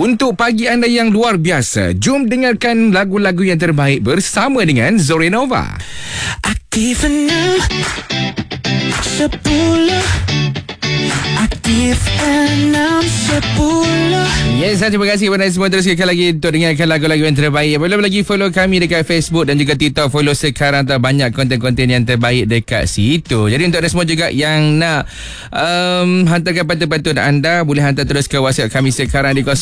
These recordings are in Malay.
Untuk pagi anda yang luar biasa, jom dengarkan lagu-lagu yang terbaik bersama dengan Zorenova. Aktif 6 10 Aktif 6 10. Yes, terima kasih kepada semua. Terus sekali lagi untuk dengarkan lagu-lagu yang terbaik. Belum lagi follow kami dekat Facebook dan juga TikTok. Follow sekarang, tak banyak konten-konten yang terbaik dekat situ. Jadi untuk anda semua juga yang nak hantarkan pantun-pantun anda, boleh hantar terus ke WhatsApp kami sekarang di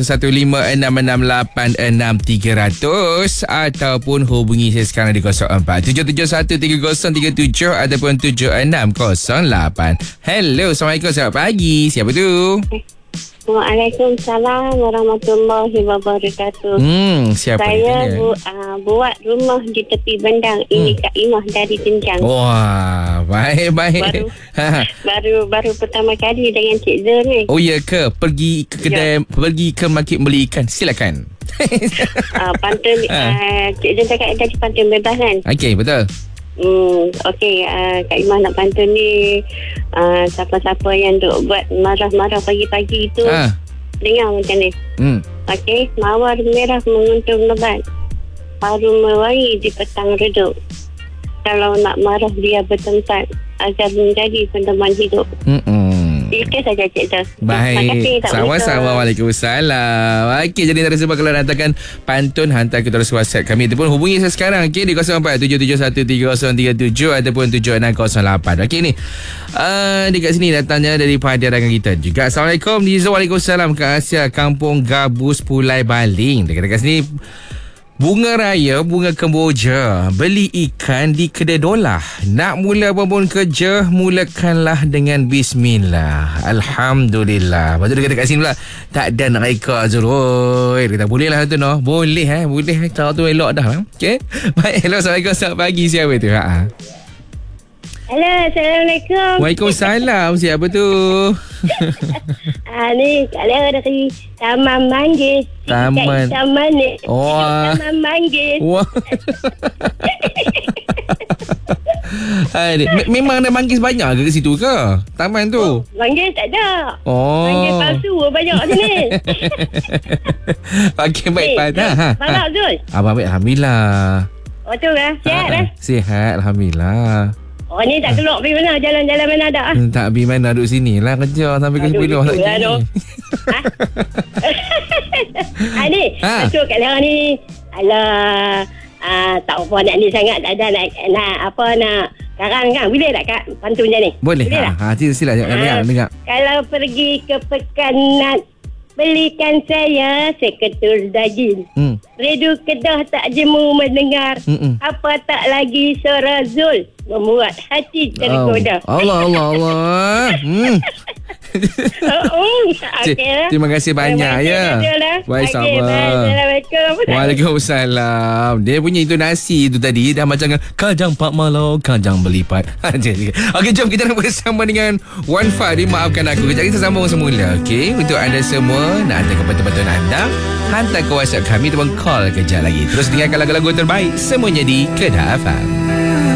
0115668300 ataupun hubungi saya sekarang di 0477130337 ataupun 7608. Hello, Assalamualaikum, selamat pagi. Siapa tu? Waalaikumsalam warahmatullahi wabarakatuh. Siapa Saya ni? buat rumah di tepi bendang. Ini Kak Imah dari Jenjang. Wah, baik. Baru pertama kali dengan Cik Zul ni. Oh ya ke? Pergi ke kedai, pergi ke market beli ikan. Silakan. Pantun Cik Zul cakap tadi pantun bebas kan? Okey, betul. Okey, Kak Imah nak pantun ni. Siapa-siapa yang duk buat marah-marah pagi-pagi tu, dengar macam ni. Okey, mawar merah menguntung lebat, harum mewangi di petang redup. Kalau nak marah dia bertempat, agar menjadi penteman hidup. Itu saja Cik Zul. Baik, sama-sama. Waalaikumsalam. Okey, jadi tak sebab kalau nak hantarkan pantun, hantar ke terus WhatsApp kami ataupun hubungi saya sekarang, okey, di 0477130337 ataupun 7608. Okey ni, dekat sini datangnya daripada rakan kita juga. Assalamualaikum Nizo. Waalaikumsalam. Kak Asia, Kampung Gabus Pulai Baling. Dekat sini bunga raya, bunga kemboja, beli ikan di kedai dolah. Nak mula apapun kerja, mulakanlah dengan bismillah. Alhamdulillah. Lepas tu dia kata kat sini pula, tak ada nak reka Azul. Oi, dia kata boleh lah tu no. Boleh boleh. Cara tu elok dah. Okey. Baik, hello, Assalamualaikum, selamat pagi. Siapa tu? Hello, Assalamualaikum. Waalaikumsalam. Siapa tu? Ni kalau dari Taman Manggis. Taman. Taman ni. Wah. Taman Manggis. Wah. Memang ada manggis banyak ke situ ke? Taman tu? Manggis tak ada. Oh. Manggis palsu banyak sini. Okey, baik. Malak Zul. Abang baik, alhamdulillah. Oh tu lah. Sihat lah. Sihat, alhamdulillah. Oh ni tak keluar pergi mana? Jalan-jalan mana ada? Tak pergi mana, duduk sini lah kerja sampai ke 10 lagi. Ni, betul kat Lara ni. Alah, tak apa nak ni sangat. Tak ada nak sekarang kan. Boleh tak Kak pantun macam ni? Boleh. Sila dengar. Kalau pergi ke Pekanat, belikan saya seketul daging. Redu Kedah tak jemu mendengar. Apa tak lagi suara Zul membuat hati tergoda. Allah. Terima kasih banyak ya. Baik, sabar. Assalamualaikum. Waalaikumsalam. Dia punya intonasi tu tadi dah macam Kajang Pak Malau, Kajang Belipat. Okey, jom kita nak bersama dengan Wan Fahri. Maafkan aku, kejap kita sambung semula. Okey, untuk anda semua nak hantar ke pantun-pantun anda, hantar ke WhatsApp kami ataupun call kejap lagi. Terus dengarkan lagu-lagu terbaik semuanya di Kedah FM.